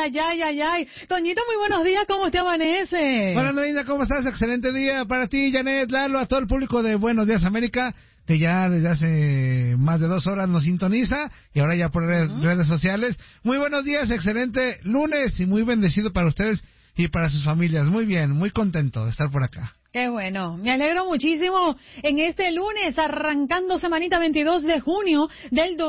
ay. Toñito, muy buenos días, ¿cómo te amanece? Bueno, Andreina, ¿cómo estás? Excelente día para ti, Janet, Lalo, a todo el público de Buenos Días América, que ya desde hace más de 2 horas nos sintoniza, y ahora ya por redes sociales. Muy buenos días, excelente lunes y muy bendecido para ustedes y para sus familias. Muy bien, muy contento de estar por acá. Qué bueno, me alegro muchísimo en este lunes, arrancando semanita 22 de junio del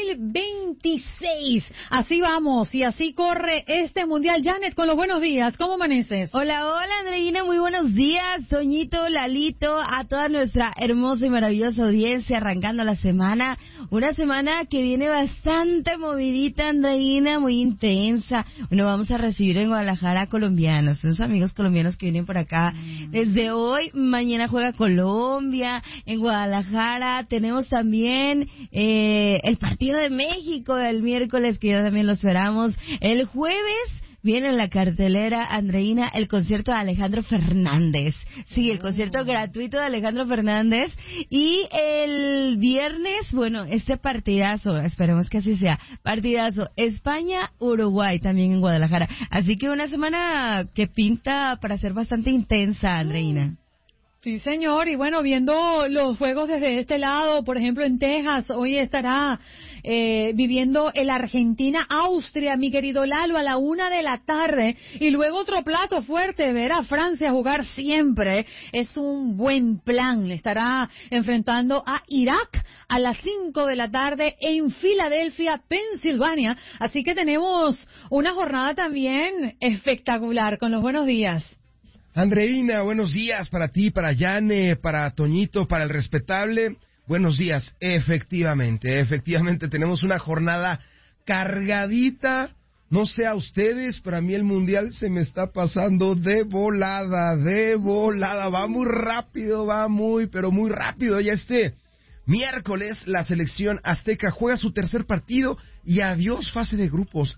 2026. Así vamos y así corre este mundial. Janet, con los buenos días, ¿cómo amaneces? Hola, Andreina, muy buenos días. Toñito, Lalito, a toda nuestra hermosa y maravillosa audiencia, arrancando la semana. Una semana que viene bastante movidita, Andreina, muy intensa. Bueno, vamos a recibir en Guadalajara a colombianos, unos amigos colombianos que vienen por acá desde hoy. Mañana juega Colombia en Guadalajara. Tenemos también el partido de México el miércoles, que ya también lo esperamos. El jueves viene en la cartelera, Andreina, el concierto de Alejandro Fernández. Sí, el concierto gratuito de Alejandro Fernández. Y el viernes, bueno, este partidazo, esperemos que así sea, partidazo España-Uruguay también en Guadalajara. Así que una semana que pinta para ser bastante intensa, Andreina. Sí, señor, y bueno, viendo los juegos desde este lado, por ejemplo, en Texas, hoy estará viviendo el Argentina-Austria, mi querido Lalo, a la 1:00 p.m, y luego otro plato fuerte, ver a Francia jugar siempre es un buen plan. Le estará enfrentando a Irak a las 5:00 p.m. en Filadelfia, Pensilvania, así que tenemos una jornada también espectacular. Con los buenos días. Andreina, buenos días para ti, para Yane, para Toñito, para el respetable. Buenos días. Efectivamente tenemos una jornada cargadita. No sé a ustedes, pero a mí el mundial se me está pasando de volada. Va muy rápido, pero muy rápido. Ya miércoles la selección azteca juega su tercer partido y adiós fase de grupos.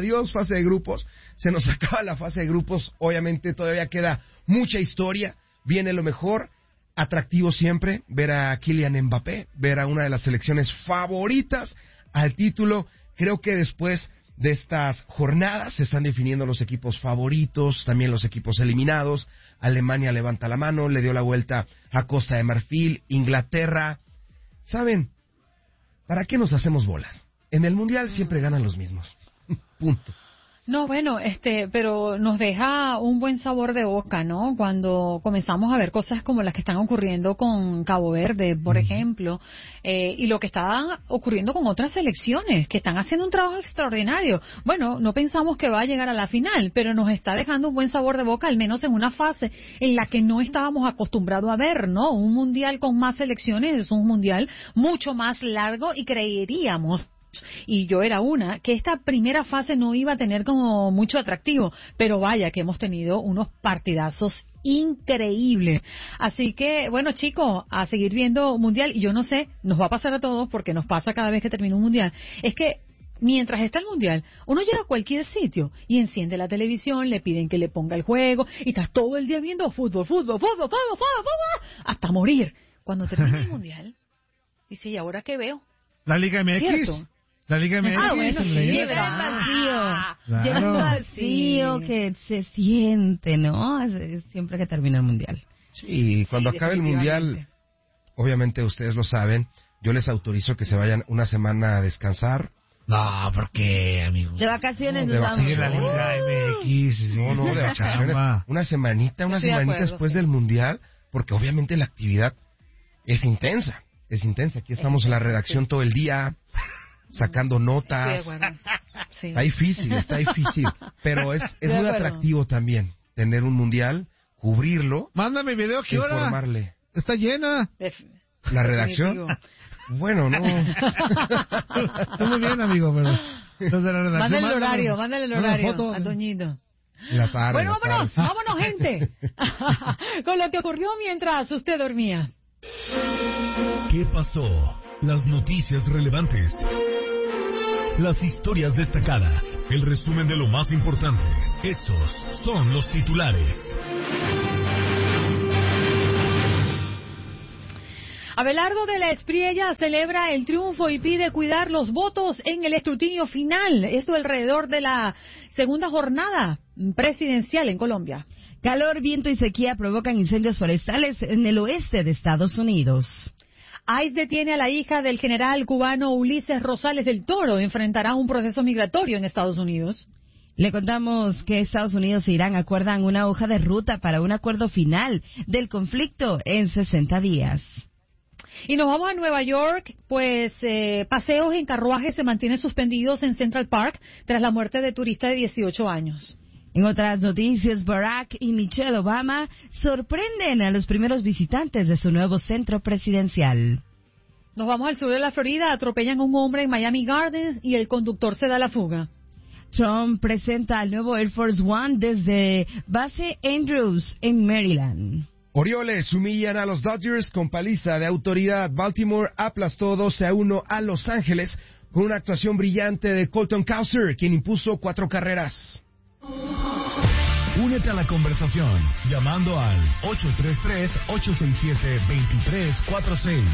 Se nos acaba la fase de grupos. Obviamente todavía queda mucha historia. Viene lo mejor. Atractivo siempre ver a Kylian Mbappé, ver a una de las selecciones favoritas al título. Creo que después de estas jornadas se están definiendo los equipos favoritos, también los equipos eliminados. Alemania levanta la mano, le dio la vuelta a Costa de Marfil, Inglaterra. ¿Saben? ¿Para qué nos hacemos bolas? En el mundial siempre ganan los mismos. Punto. No, bueno, pero nos deja un buen sabor de boca, ¿no? Cuando comenzamos a ver cosas como las que están ocurriendo con Cabo Verde, por ejemplo, y lo que está ocurriendo con otras selecciones que están haciendo un trabajo extraordinario. Bueno, no pensamos que va a llegar a la final, pero nos está dejando un buen sabor de boca, al menos en una fase en la que no estábamos acostumbrados a ver, ¿no? Un mundial con más selecciones es un mundial mucho más largo y creeríamos, y yo era que esta primera fase no iba a tener como mucho atractivo, pero vaya que hemos tenido unos partidazos increíbles. Así que, bueno, chicos, a seguir viendo mundial, y yo no sé, nos va a pasar a todos porque nos pasa cada vez que termina un mundial, es que mientras está el mundial, uno llega a cualquier sitio y enciende la televisión, le piden que le ponga el juego y estás todo el día viendo fútbol, hasta morir. Cuando termina el mundial, dice, ¿y ahora qué veo? La Liga MX. ¿Cierto? La Liga MX. Bueno, sí, llega el vacío. Llega un vacío que se siente, ¿no? Siempre que termina el mundial. Sí, cuando acabe el mundial, obviamente ustedes lo saben, yo les autorizo que se vayan una semana a descansar. No, ¿por qué, amigo? De vacaciones, de vacaciones. La Liga MX. No, de vacaciones. Una semanita después del mundial, porque obviamente la actividad es intensa. Aquí estamos en la redacción todo el día, sacando notas. Sí. Está difícil, pero es muy atractivo también tener un mundial, cubrirlo. Mándame video, ¿qué hora? Informarle. Está llena. La redacción. Bueno, no. Está muy bien, amigo, pero los de la redacción. Mándale el horario a Toñito. Bueno, vámonos, gente. Con lo que ocurrió mientras usted dormía. ¿Qué pasó? Las noticias relevantes. Las historias destacadas. El resumen de lo más importante. Estos son los titulares. Abelardo de la Espriella celebra el triunfo y pide cuidar los votos en el escrutinio final. Esto alrededor de la segunda jornada presidencial en Colombia. Calor, viento y sequía provocan incendios forestales en el oeste de Estados Unidos. ICE detiene a la hija del general cubano Ulises Rosales del Toro. Enfrentará un proceso migratorio en Estados Unidos. Le contamos que Estados Unidos e Irán acuerdan una hoja de ruta para un acuerdo final del conflicto en 60 días. Y nos vamos a Nueva York, pues paseos en carruajes se mantienen suspendidos en Central Park tras la muerte de turista de 18 años. En otras noticias, Barack y Michelle Obama sorprenden a los primeros visitantes de su nuevo centro presidencial. Nos vamos al sur de la Florida, atropellan a un hombre en Miami Gardens y el conductor se da la fuga. Trump presenta al nuevo Air Force One desde base Andrews en Maryland. Orioles humillan a los Dodgers con paliza de autoridad. Baltimore aplastó 12-1 a Los Ángeles con una actuación brillante de Colton Cowser, quien impuso 4 carreras. Únete a la conversación llamando al 833-867-2346.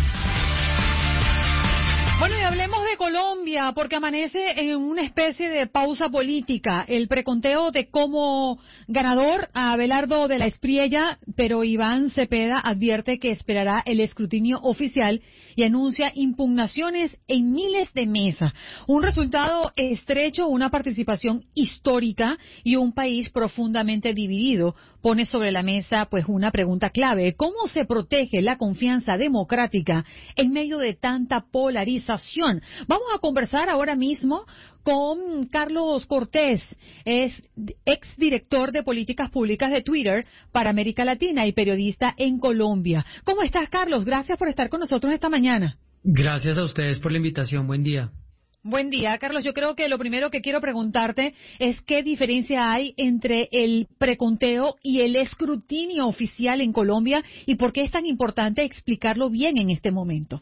Bueno, y hablemos de Colombia, porque amanece en una especie de pausa política. El preconteo de como ganador a Abelardo de la Espriella, pero Iván Cepeda advierte que esperará el escrutinio oficial y anuncia impugnaciones en miles de mesas. Un resultado estrecho, una participación histórica y un país profundamente dividido pone sobre la mesa pues una pregunta clave. ¿Cómo se protege la confianza democrática en medio de tanta polarización? Vamos a conversar ahora mismo con Carlos Cortés, es exdirector de políticas públicas de Twitter para América Latina y periodista en Colombia. ¿Cómo estás, Carlos? Gracias por estar con nosotros esta mañana. Gracias a ustedes por la invitación. Buen día. Buen día, Carlos. Yo creo que lo primero que quiero preguntarte es qué diferencia hay entre el preconteo y el escrutinio oficial en Colombia y por qué es tan importante explicarlo bien en este momento.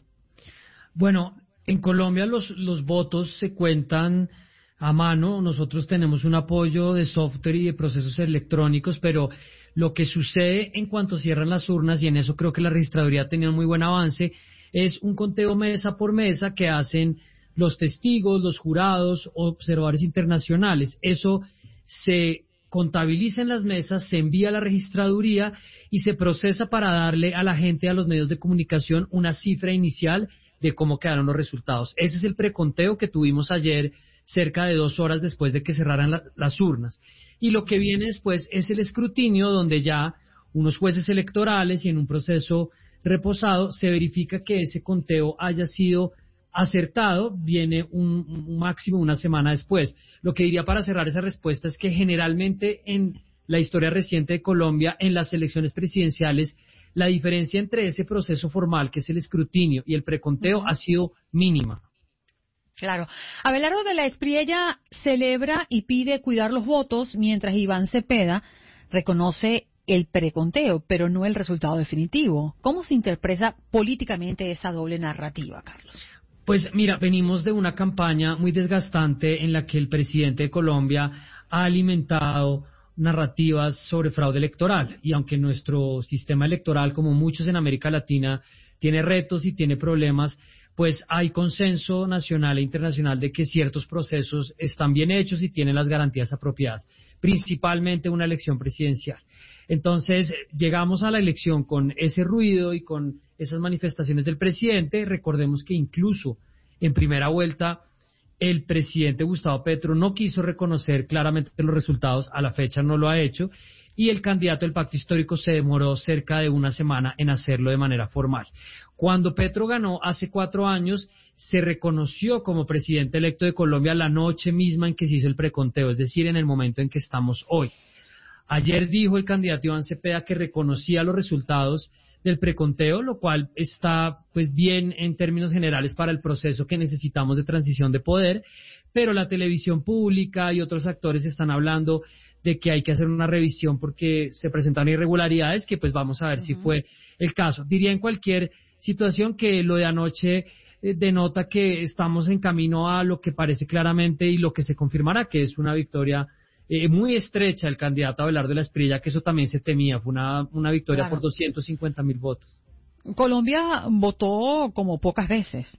Bueno, en Colombia los votos se cuentan a mano. Nosotros tenemos un apoyo de software y de procesos electrónicos, pero lo que sucede en cuanto cierran las urnas, y en eso creo que la registraduría ha tenido muy buen avance, es un conteo mesa por mesa que hacen los testigos, los jurados, observadores internacionales. Eso se contabiliza en las mesas, se envía a la registraduría y se procesa para darle a la gente, a los medios de comunicación, una cifra inicial de cómo quedaron los resultados. Ese es el preconteo que tuvimos ayer, cerca de 2 horas después de que cerraran las urnas. Y lo que viene después es el escrutinio, donde ya unos jueces electorales y en un proceso reposado se verifica que ese conteo haya sido acertado. Viene un máximo una semana después. Lo que diría para cerrar esa respuesta es que generalmente en la historia reciente de Colombia, en las elecciones presidenciales, la diferencia entre ese proceso formal, que es el escrutinio, y el preconteo ha sido mínima. Claro. Abelardo de la Espriella celebra y pide cuidar los votos, mientras Iván Cepeda reconoce el preconteo, pero no el resultado definitivo. ¿Cómo se interpreta políticamente esa doble narrativa, Carlos? Pues mira, venimos de una campaña muy desgastante en la que el presidente de Colombia ha alimentado narrativas sobre fraude electoral, y aunque nuestro sistema electoral, como muchos en América Latina, tiene retos y tiene problemas, pues hay consenso nacional e internacional de que ciertos procesos están bien hechos y tienen las garantías apropiadas, principalmente una elección presidencial. Entonces, llegamos a la elección con ese ruido y con esas manifestaciones del presidente. Recordemos que incluso en primera vuelta el presidente Gustavo Petro no quiso reconocer claramente los resultados, a la fecha no lo ha hecho, y el candidato del Pacto Histórico se demoró cerca de una semana en hacerlo de manera formal. Cuando Petro ganó hace 4 años, se reconoció como presidente electo de Colombia la noche misma en que se hizo el preconteo, es decir, en el momento en que estamos hoy. Ayer dijo el candidato Iván Cepeda que reconocía los resultados del preconteo, lo cual está pues bien en términos generales para el proceso que necesitamos de transición de poder, pero la televisión pública y otros actores están hablando de que hay que hacer una revisión porque se presentaron irregularidades que pues vamos a ver si fue el caso. Diría en cualquier situación que lo de anoche denota que estamos en camino a lo que parece claramente y lo que se confirmará, que es una victoria muy estrecha el candidato Abelardo de la Espriella, que eso también se temía, fue una victoria por 250,000 votos. Colombia votó como pocas veces.